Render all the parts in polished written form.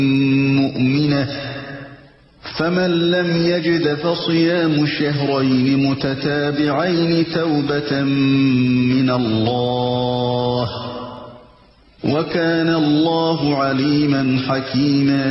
مؤمنة فمن لم يجد فصيام شهرين متتابعين توبة من الله وكان الله عليما حكيما۔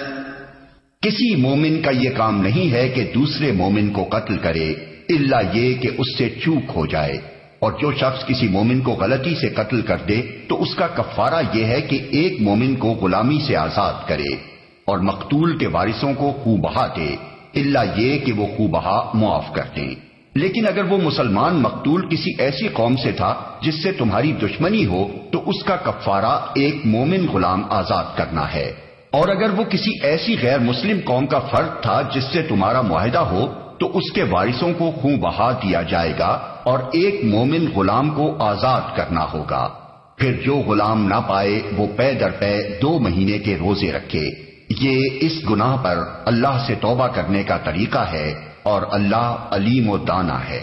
کسی مومن کا یہ کام نہیں ہے کہ دوسرے مومن کو قتل کرے الا یہ کہ اس سے چوک ہو جائے، اور جو شخص کسی مومن کو غلطی سے قتل کر دے تو اس کا کفارہ یہ ہے کہ ایک مومن کو غلامی سے آزاد کرے اور مقتول کے وارثوں کو خوں بہا دے الا یہ کہ وہ خوں بہا معاف کر دیں۔ لیکن اگر وہ مسلمان مقتول کسی ایسی قوم سے تھا جس سے تمہاری دشمنی ہو تو اس کا کفارہ ایک مومن غلام آزاد کرنا ہے، اور اگر وہ کسی ایسی غیر مسلم قوم کا فرد تھا جس سے تمہارا معاہدہ ہو تو اس کے وارثوں کو خوں بہا دیا جائے گا اور ایک مومن غلام کو آزاد کرنا ہوگا۔ پھر جو غلام نہ پائے وہ پے در پے 2 مہینے کے روزے رکھے۔ یہ اس گناہ پر اللہ سے توبہ کرنے کا طریقہ ہے اور اللہ علیم و دانا ہے۔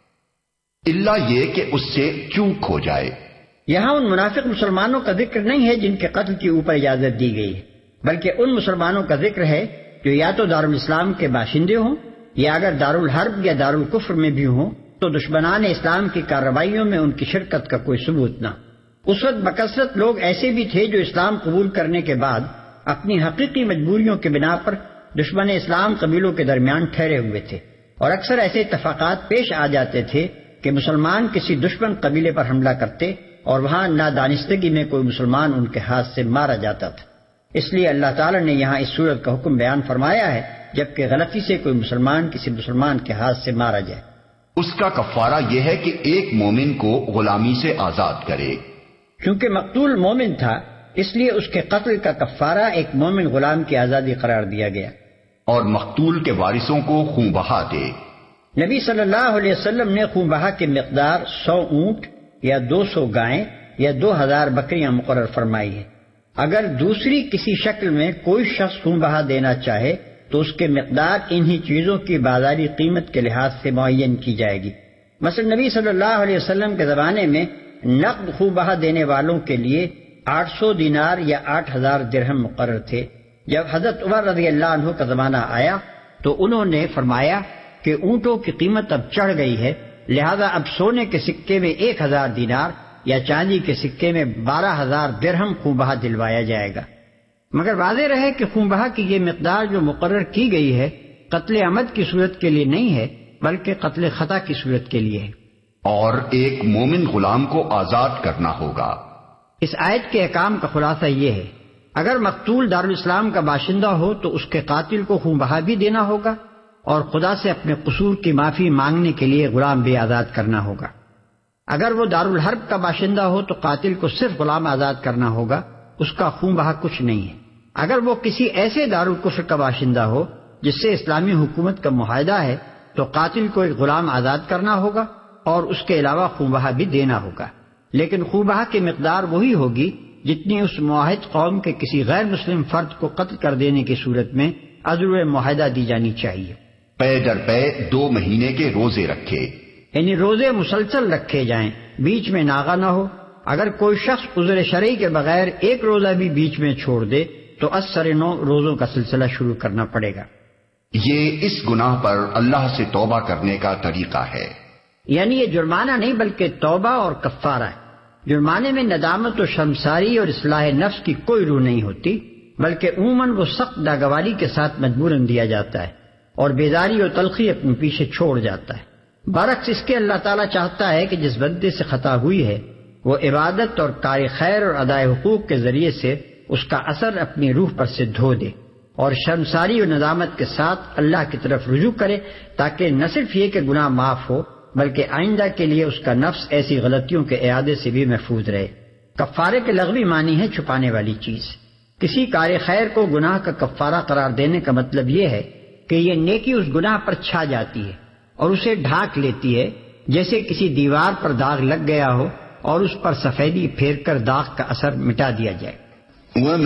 الا یہ کہ اس سے چوک ہو جائے۔ یہاں ان منافق مسلمانوں کا ذکر نہیں ہے جن کے قتل کے اوپر اجازت دی گئی ہے، بلکہ ان مسلمانوں کا ذکر ہے جو یا تو دارالاسلام کے باشندے ہوں یا اگر دارالحرب یا دارالکفر میں بھی ہوں تو دشمنان اسلام کی کارروائیوں میں ان کی شرکت کا کوئی ثبوت نہ۔ اس وقت بکثرت لوگ ایسے بھی تھے جو اسلام قبول کرنے کے بعد اپنی حقیقی مجبوریوں کی بنا پر دشمن اسلام قبیلوں کے درمیان ٹھہرے ہوئے تھے، اور اکثر ایسے اتفاقات پیش آ جاتے تھے کہ مسلمان کسی دشمن قبیلے پر حملہ کرتے اور وہاں نادانستگی میں کوئی مسلمان ان کے ہاتھ سے مارا جاتا تھا۔ اس لیے اللہ تعالیٰ نے یہاں اس صورت کا حکم بیان فرمایا ہے جبکہ غلطی سے کوئی مسلمان کسی مسلمان کے ہاتھ سے مارا جائے۔ اس کا کفارہ یہ ہے کہ ایک مومن کو غلامی سے آزاد کرے۔ چونکہ مقتول مومن تھا اس لیے اس کے قتل کا کفارہ ایک مومن غلام کی آزادی قرار دیا گیا۔ اور مقتول کے وارثوں کو خوں بہا دے۔ نبی صلی اللہ علیہ وسلم نے خوں بہا کی مقدار 100 اونٹ یا 200 گائیں یا 2000 بکریاں مقرر فرمائی ہے۔ اگر دوسری کسی شکل میں کوئی شخص خون بہا دینا چاہے تو اس کے مقدار انہی چیزوں کی بازاری قیمت کے لحاظ سے معین کی جائے گی۔ مثلا نبی صلی اللہ علیہ وسلم کے زمانے میں نقد خون بہا دینے والوں کے لیے 800 دینار یا 8000 درہم مقرر تھے۔ جب حضرت عمر رضی اللہ عنہ کا زمانہ آیا تو انہوں نے فرمایا کہ اونٹوں کی قیمت اب چڑھ گئی ہے، لہذا اب سونے کے سکے میں 1000 دینار یا چاندی کے سکے میں 12000 درہم خون بہا دلوایا جائے گا۔ مگر واضح رہے کہ خون بہا کی یہ مقدار جو مقرر کی گئی ہے قتل عمد کی صورت کے لیے نہیں ہے بلکہ قتل خطا کی صورت کے لیے ہے۔ اور ایک مومن غلام کو آزاد کرنا ہوگا۔ اس آیت کے احکام کا خلاصہ یہ ہے، اگر مقتول دارالاسلام کا باشندہ ہو تو اس کے قاتل کو خون بہا بھی دینا ہوگا اور خدا سے اپنے قصور کی معافی مانگنے کے لیے غلام بھی آزاد کرنا ہوگا۔ اگر وہ دارالحرب کا باشندہ ہو تو قاتل کو صرف غلام آزاد کرنا ہوگا، اس کا خون بہا کچھ نہیں ہے۔ اگر وہ کسی ایسے دارالکفر کا باشندہ ہو جس سے اسلامی حکومت کا معاہدہ ہے تو قاتل کو ایک غلام آزاد کرنا ہوگا اور اس کے علاوہ خون بہا بھی دینا ہوگا، لیکن خون بہا کی مقدار وہی ہوگی جتنی اس معاہد قوم کے کسی غیر مسلم فرد کو قتل کر دینے کی صورت میں عذر معاہدہ دی جانی چاہیے۔ پے در پے 2 مہینے کے روزے رکھے، یعنی روزے مسلسل رکھے جائیں، بیچ میں ناغہ نہ ہو۔ اگر کوئی شخص عذر شرعی کے بغیر ایک روزہ بھی بیچ میں چھوڑ دے تو از 9 روزوں کا سلسلہ شروع کرنا پڑے گا۔ یہ اس گناہ پر اللہ سے توبہ کرنے کا طریقہ ہے۔ یعنی یہ جرمانہ نہیں بلکہ توبہ اور کفارہ ہے۔ جرمانے میں ندامت و شرمساری اور اصلاح نفس کی کوئی روح نہیں ہوتی، بلکہ عموماً وہ سخت ناگواری کے ساتھ مجبوراً دیا جاتا ہے اور بیداری و تلخی اپنے پیچھے چھوڑ جاتا ہے۔ برعکس اس کے اللہ تعالیٰ چاہتا ہے کہ جس بندے سے خطا ہوئی ہے وہ عبادت اور کار خیر اور ادائے حقوق کے ذریعے سے اس کا اثر اپنی روح پر سے دھو دے اور شرمساری و ندامت کے ساتھ اللہ کی طرف رجوع کرے، تاکہ نہ صرف یہ کہ گناہ معاف ہو بلکہ آئندہ کے لیے اس کا نفس ایسی غلطیوں کے اعادے سے بھی محفوظ رہے۔ کفارے کے لغوی معنی ہے چھپانے والی چیز۔ کسی کار خیر کو گناہ کا کفارہ قرار دینے کا مطلب یہ ہے کہ یہ نیکی اس گناہ پر چھا جاتی ہے اور اسے ڈھانک لیتی ہے، جیسے کسی دیوار پر داغ لگ گیا ہو اور اس پر سفیدی پھیر کر داغ کا اثر مٹا دیا جائے۔